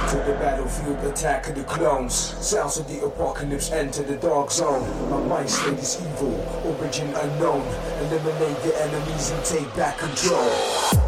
To the battlefield, attack of the clones. Sounds of the apocalypse enter the dark zone. My mind state is evil, origin unknown. Eliminate the enemies and take back control.